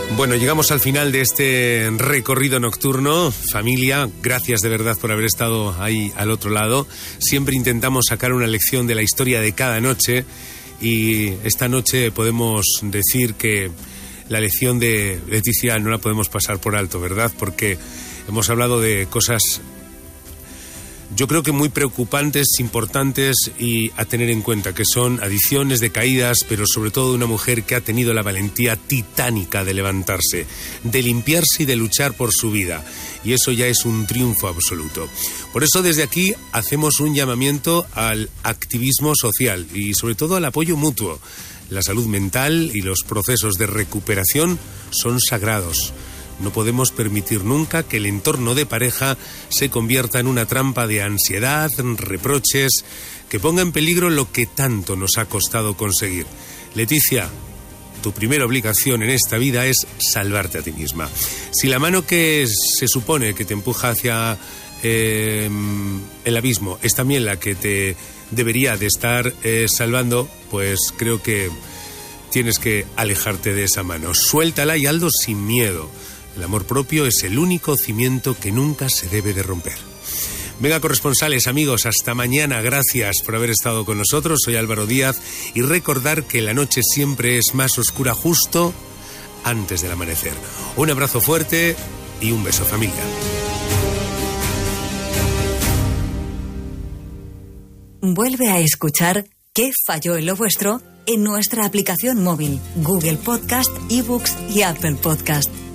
Bueno, llegamos al final de este recorrido nocturno. Familia, gracias de verdad por haber estado ahí al otro lado. Siempre intentamos sacar una lección de la historia de cada noche y esta noche podemos decir que la lección de Leticia no la podemos pasar por alto, ¿verdad? Porque hemos hablado de cosas, yo creo que muy preocupantes, importantes y a tener en cuenta, que son adicciones, decaídas, pero sobre todo una mujer que ha tenido la valentía titánica de levantarse, de limpiarse y de luchar por su vida. Y eso ya es un triunfo absoluto. Por eso desde aquí hacemos un llamamiento al activismo social y sobre todo al apoyo mutuo. La salud mental y los procesos de recuperación son sagrados. No podemos permitir nunca que el entorno de pareja se convierta en una trampa de ansiedad, reproches, que ponga en peligro lo que tanto nos ha costado conseguir. Leticia, tu primera obligación en esta vida es salvarte a ti misma. Si la mano que se supone que te empuja hacia el abismo es también la que te debería de estar salvando, pues creo que tienes que alejarte de esa mano. Suéltala y hazlo sin miedo. El amor propio es el único cimiento que nunca se debe de romper. Venga, corresponsales, amigos, hasta mañana. Gracias por haber estado con nosotros. Soy Álvaro Díaz y recordar que la noche siempre es más oscura justo antes del amanecer. Un abrazo fuerte y un beso, familia. Vuelve a escuchar ¿Qué falló en lo vuestro? En nuestra aplicación móvil, Google Podcast, eBooks y Apple Podcast.